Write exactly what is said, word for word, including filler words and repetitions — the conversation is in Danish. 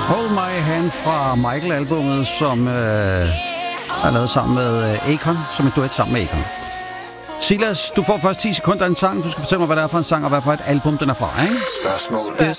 Hold My Hand fra Michael-albummet, som øh, er lavet sammen med øh, Akon, som et duet sammen med Akon. Silas, du får først ti sekunder af en sang. Du skal fortælle mig, hvad det er for en sang, og hvad for et album den er fra, ikke? Spørgsmål.